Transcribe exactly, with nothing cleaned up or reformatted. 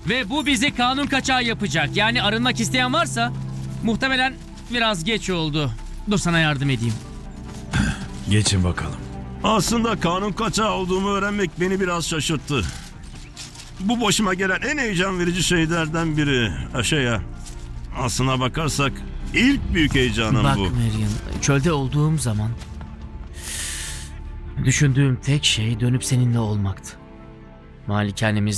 Ve bu bizi kanun kaçağı yapacak. Yani arınmak isteyen varsa muhtemelen biraz geç oldu. Dur sana yardım edeyim. Geçin bakalım. Aslında kanun kaçağı olduğumu öğrenmek beni biraz şaşırttı. Bu başıma gelen en heyecan verici şeylerden biri. Şey ya, aslına bakarsak ilk büyük heyecanım Bak bu. Marian, çölde olduğum zaman düşündüğüm tek şey dönüp seninle olmaktı. Malikanemizde